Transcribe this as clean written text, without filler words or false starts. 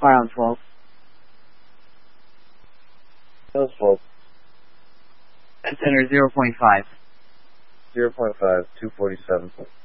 Fire on 12. That was 12. Center 0.5. 0.5, 247.